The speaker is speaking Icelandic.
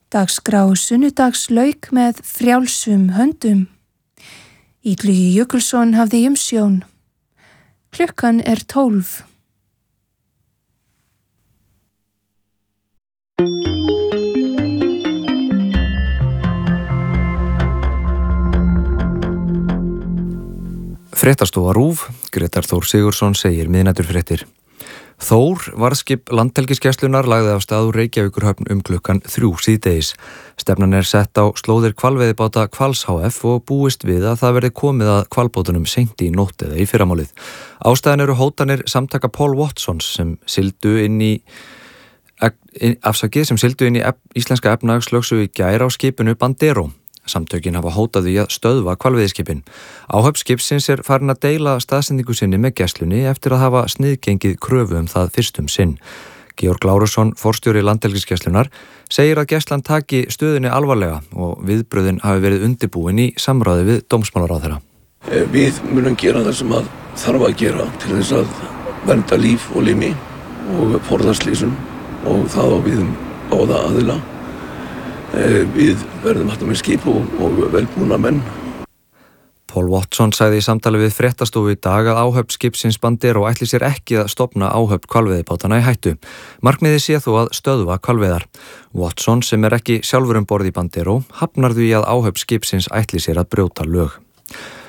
Dagskrá sunnudags lauk með frjálsum höndum. Illugi Jökulsson hafði umsjón. Klukkan 12. Fréttastofa RÚV, Grétar Þór Sigurðsson segir miðnæturfréttir. Þór, varðskip Landhelgisgæslunnar, lagði af stað úr Reykjavíkurhöfn klukkan 3 síðdegis. Stefnan sett á slóðir hvalveiðibáta Hvals HF og búist við að það verði komið að hvalbátunum seint í nótt eða í fyrramálið. Ástæðan eru hótanir samtaka Paul Watsons sem sigldu inn í íslenska efnahagslögsögu í gær á skipinu Bandero. Samtökin hafa hótað því að stöðva hvalveiðiskipin. Áhöfn skipsins farin að deila staðsendingu sinni með gæslunni eftir að hafa sniðgengið kröfu það fyrstum sinn. Georg Lárusson, forstjóri Landhelgisgæslunnar, segir að gæslan taki stöðunni alvarlega og viðbröðin hafi verið undirbúin í samráði við dómsmálaráðherra. Við munum gera það sem að þarf að gera til þess að vernda líf og limi og forðast slysum og það á við báða aðila. Við verðum alltaf með skip og velbúna menn. Paul Watson sagði í samtali við fréttastofu í dag að áhöfn skipsins Bandero ætli sér ekki að stofna áhöfn hvalveiðibátana í hættu. Markmiðið sé þó að stöðva hvalveiðar. Watson, sem ekki sjálfur borð í Bandero, hafnar því að áhöfn skipsins ætli sér að brjóta lög.